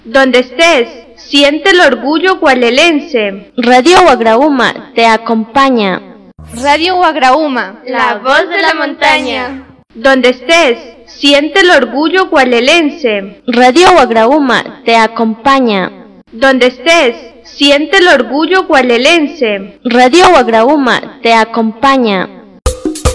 Donde estés, siente el orgullo gualelense. Radio Guagrauma te acompaña. Radio Guagrauma, la voz de la montaña. Donde estés, siente el orgullo gualelense. Radio Guagrauma te acompaña. Donde estés, siente el orgullo gualelense. Radio Guagrauma te acompaña.